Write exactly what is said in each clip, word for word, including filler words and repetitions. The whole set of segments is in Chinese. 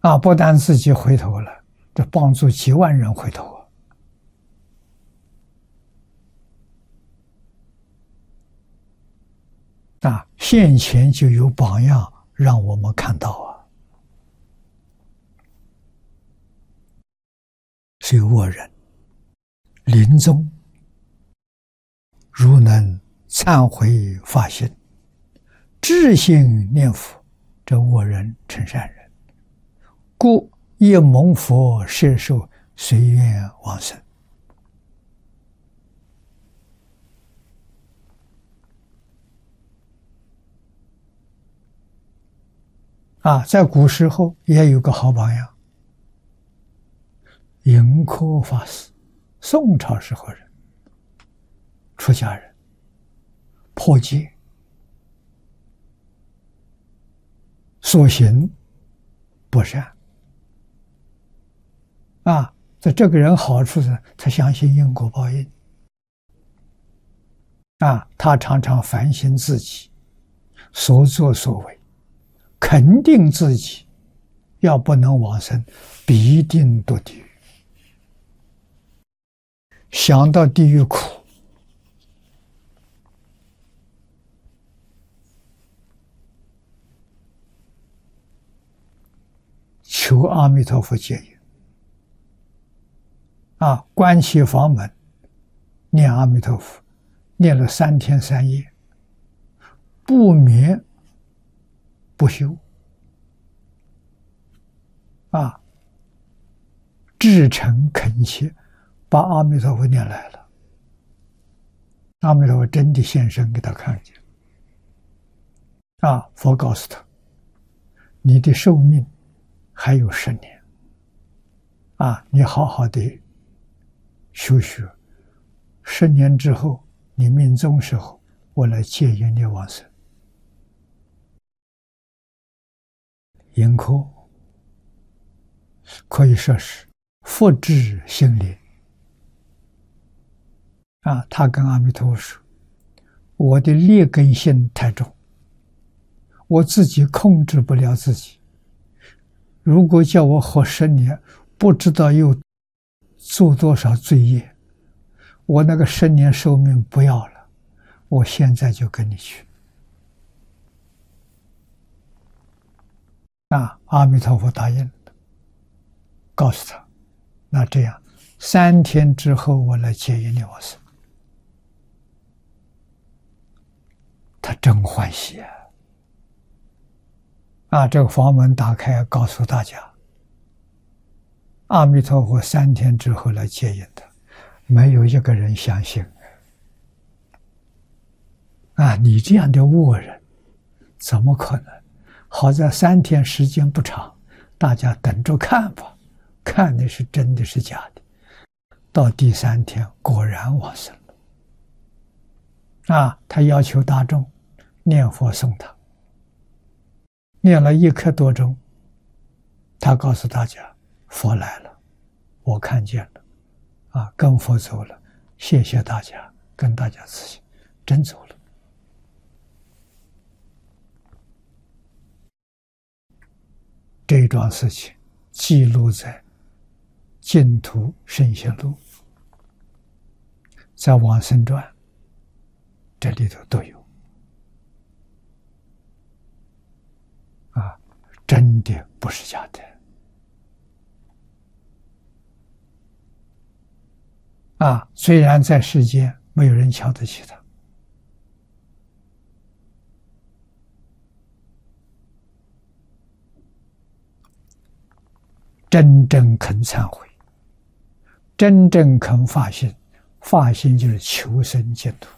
啊，不但自己回头了，这帮助几万人回头啊！啊，现前就有榜样让我们看到啊。所以我人临终如能忏悔发心，至心念佛，这我人成善人，故亦蒙佛摄受，随愿往生。啊，在古时候也有个好榜样，盈科法师，宋朝时候人，出家人，破戒，所行不善。啊，这这个人好处是，他相信因果报应。啊，他常常反省自己所作所为，肯定自己要不能往生，必定堕地狱。想到地狱苦，求阿弥陀佛接引。啊，关起房门，念阿弥陀佛，念了三天三夜，不眠不休。啊，至诚恳切，把阿弥陀佛念来了。阿弥陀佛真的现身给他看见。啊，佛告诉他，你的寿命还有十年。啊，你好好的修学，十年之后你命终时候，我来接引你往生。盈科可以说是佛智心灵。啊，他跟阿弥陀佛说，我的劣根性太重，我自己控制不了自己，如果叫我活十年，不知道又做多少罪业，我那个十年寿命不要了，我现在就跟你去。啊，阿弥陀佛答应了，告诉他，那这样三天之后我来接引你往生。他真欢喜啊！啊，这个房门打开，告诉大家，阿弥陀佛三天之后来接引他，没有一个人相信。啊，你这样的恶人，怎么可能？好在三天时间不长，大家等着看吧，看的是真的是假的。到第三天果然往生了。啊，他要求大众念佛送他，念了一刻多钟，他告诉大家，佛来了，我看见了，啊，跟佛走了，谢谢大家，跟大家辞行，真走了。这一桩事情记录在《净土圣贤录》，在《往生传》这里头都有。啊，真的不是假的。啊，虽然在世间没有人瞧得起他，真正肯忏悔，真正肯发心，发心就是求生净土。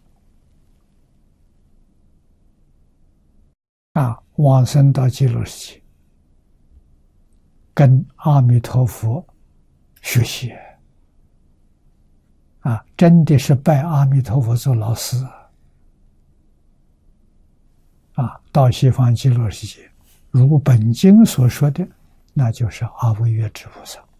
啊，往生到极乐世界，跟阿弥陀佛学习。啊，真的是拜阿弥陀佛做老师啊！啊，到西方极乐世界，如本经所说的，那就是阿惟越致菩萨。